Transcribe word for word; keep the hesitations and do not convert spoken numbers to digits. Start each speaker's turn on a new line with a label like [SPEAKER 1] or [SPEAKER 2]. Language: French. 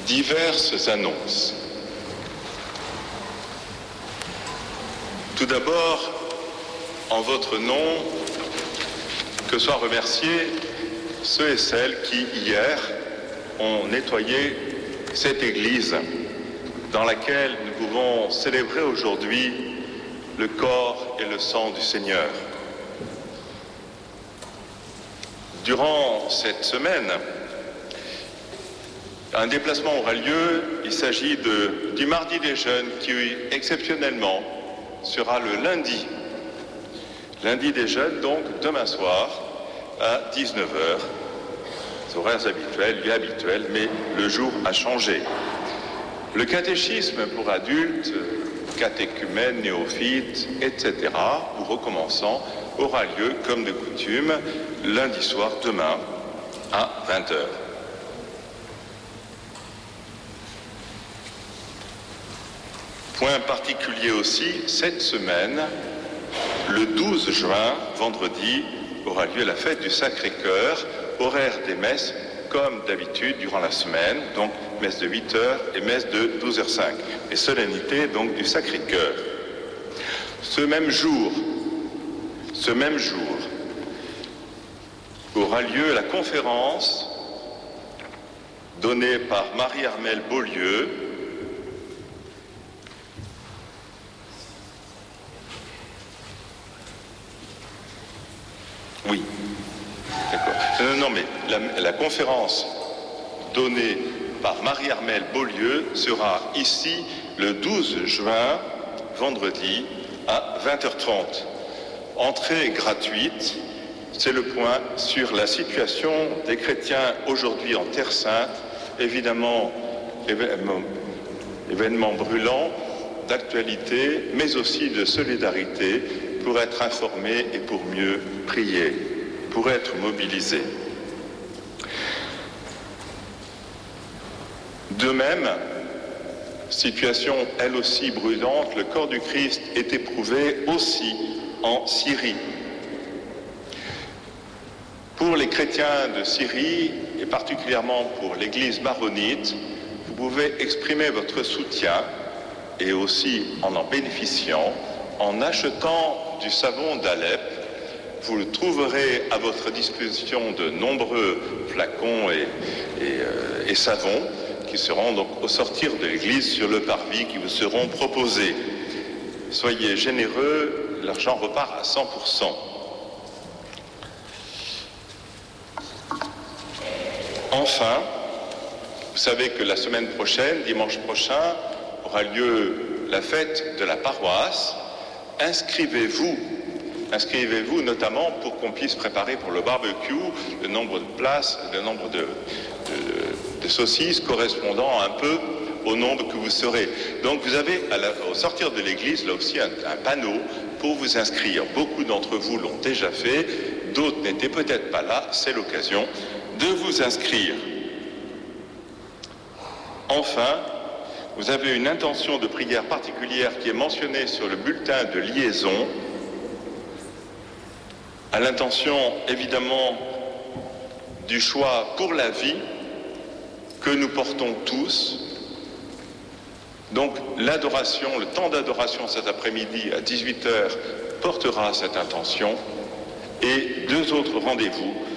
[SPEAKER 1] diverses annonces. Tout d'abord, en votre nom, que soient remerciés ceux et celles qui, hier, ont nettoyé cette église dans laquelle nous pouvons célébrer aujourd'hui le corps et le sang du Seigneur. Durant cette semaine, un déplacement aura lieu. Il s'agit de, du Mardi des Jeunes qui, exceptionnellement, sera le lundi. Lundi des Jeunes, donc demain soir à dix-neuf heures. Horaires habituels, lieux habituels, mais le jour a changé. Le catéchisme pour adultes, catéchumènes, néophytes, et cetera, ou recommençants, aura lieu, comme de coutume, lundi soir, demain, à vingt heures. Point particulier aussi, cette semaine, le douze juin, vendredi, aura lieu la fête du Sacré-Cœur, horaire des messes, comme d'habitude durant la semaine, donc messe de huit heures et messe de douze heures cinq, et solennité donc du Sacré-Cœur. Ce même jour, ce même jour, aura lieu la conférence donnée par Marie-Armelle Beaulieu, oui, d'accord. Non, non, mais la, la conférence donnée par Marie-Armelle Beaulieu sera ici le douze juin, vendredi, à vingt heures trente. Entrée gratuite, c'est le point sur la situation des chrétiens aujourd'hui en Terre Sainte, évidemment événement, événement brûlant d'actualité, mais aussi de solidarité, pour être informés et pour mieux prier, pour être mobilisés. De même, situation elle aussi brûlante, le corps du Christ est éprouvé aussi en Syrie. Pour les chrétiens de Syrie, et particulièrement pour l'Église maronite, vous pouvez exprimer votre soutien, et aussi en en bénéficiant, en achetant du savon d'Alep. Vous le trouverez à votre disposition de nombreux flacons et, et, euh, et savons qui seront donc au sortir de l'église sur le parvis qui vous seront proposés. Soyez généreux, l'argent repart à cent pour cent. Enfin, vous savez que la semaine prochaine, dimanche prochain, aura lieu la fête de la paroisse. Inscrivez-vous, inscrivez-vous notamment pour qu'on puisse préparer pour le barbecue le nombre de places, le nombre de, de, de saucisses correspondant un peu au nombre que vous serez. Donc vous avez, à la, au sortir de l'église, là aussi un, un panneau pour vous inscrire. Beaucoup d'entre vous l'ont déjà fait, d'autres n'étaient peut-être pas là, c'est l'occasion de vous inscrire. Enfin, vous avez une intention de prière particulière qui est mentionnée sur le bulletin de liaison, à l'intention évidemment du choix pour la vie que nous portons tous. Donc l'adoration, le temps d'adoration cet après-midi à dix-huit heures portera cette intention, et deux autres rendez-vous